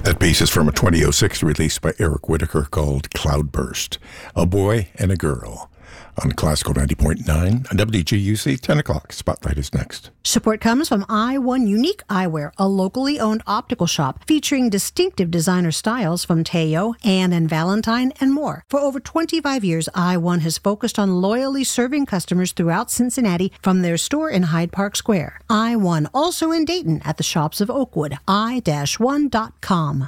That piece is from a 2006 release by Eric Whitacre called Cloudburst, A Boy and a Girl. On Classical 90.9, WGUC, 10 o'clock. Spotlight is next. Support comes from I1 Unique Eyewear, a locally owned optical shop featuring distinctive designer styles from Teo, Anne and Valentine, and more. For over 25 years, I1 has focused on loyally serving customers throughout Cincinnati from their store in Hyde Park Square. I1, also in Dayton at the shops of Oakwood, i-1.com.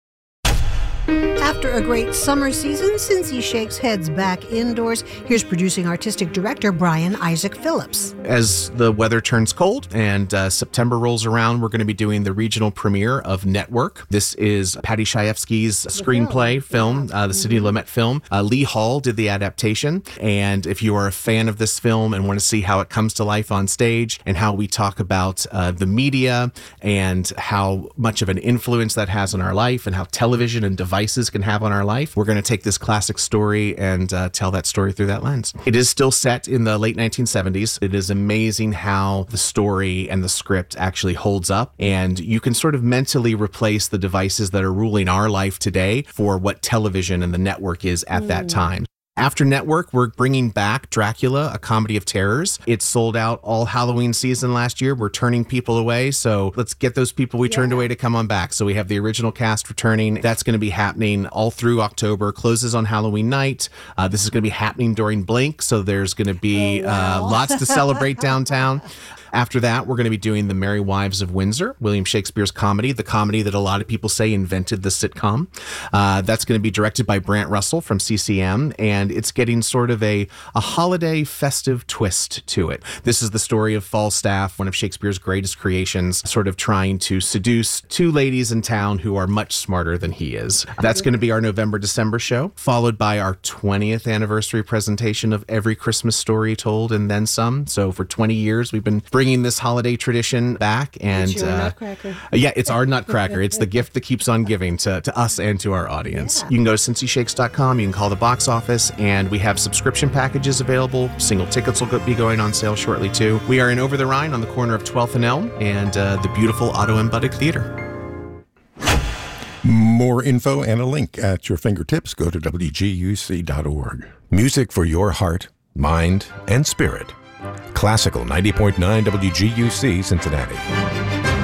After a great summer season, Cincy Shakes heads back indoors. Here's producing artistic director Brian Isaac Phillips. As the weather turns cold and September rolls around, we're going to be doing the regional premiere of Network. This is Patty Chayefsky's screenplay film, the Sidney Lumet film. Lee Hall did the adaptation. And if you are a fan of this film and want to see how it comes to life on stage and how we talk about the media and how much of an influence that has on our life and how television and devices can have on our life, we're going to take this classic story and tell that story through that lens. It is still set in the late 1970s. It is amazing how the story and the script actually holds up, and you can sort of mentally replace the devices that are ruling our life today for what television and the network is at that time. After Network, we're bringing back Dracula, a comedy of terrors. It sold out all Halloween season last year. We're turning people away, so let's get those people we turned away to come on back. So we have the original cast returning. That's going to be happening all through October. Closes on Halloween night. This is going to be happening during Blink, so there's going to be lots to celebrate downtown. After that, we're going to be doing The Merry Wives of Windsor, William Shakespeare's comedy, the comedy that a lot of people say invented the sitcom. That's going to be directed by Brant Russell from CCM, and it's getting sort of a holiday festive twist to it. This is the story of Falstaff, one of Shakespeare's greatest creations, sort of trying to seduce two ladies in town who are much smarter than he is. That's going to be our November-December show, followed by our 20th anniversary presentation of Every Christmas Story Told and Then Some. So for 20 years, we've been bringing this holiday tradition back, and it's your nutcracker. It's our nutcracker. It's the gift that keeps on giving to us and to our audience. You can go to cincyshakes.com. You can call the box office, and we have subscription packages available. Single tickets will be going on sale shortly too. We are in Over the Rhine on the corner of 12th and Elm, and the beautiful Otto M. Buddick Theater. More info and a link at your fingertips. Go to WGUC.org. Music for your heart, mind, and spirit. Classical 90.9 WGUC Cincinnati.